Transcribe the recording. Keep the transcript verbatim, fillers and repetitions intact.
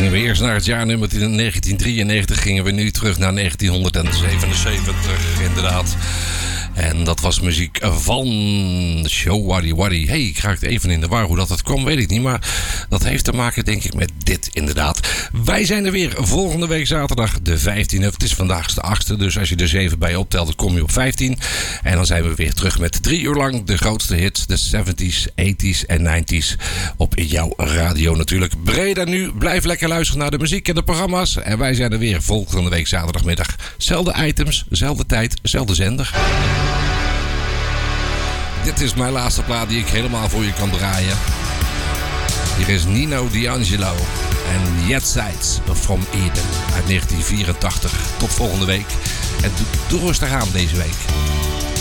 Gingen we eerst naar het jaarnummer negentien drieënnegentig, gingen we nu terug naar negentien zevenenzeventig, inderdaad. En dat was muziek van Show Waddy Waddy. Hey, ik raakte even in de war. Hoe dat het kwam, weet ik niet. Maar dat heeft te maken, denk ik, met dit inderdaad. Wij zijn er weer volgende week zaterdag de vijftiende. Het is vandaag de achtste, dus als je er zeven bij optelt, dan kom je op vijftien. En dan zijn we weer terug met drie uur lang de grootste hits, de zeventies, tachties en negenties. Op jouw radio natuurlijk. Breda nu. Blijf lekker luisteren naar de muziek en de programma's. En wij zijn er weer volgende week zaterdagmiddag. Zelfde items, zelfde tijd, zelfde zender. Dit is mijn laatste plaat die ik helemaal voor je kan draaien. Hier is Nino D'Angelo en Yet Sides from Eden uit negentien vierentachtig. Tot volgende week. En doe, doe rustig aan deze week.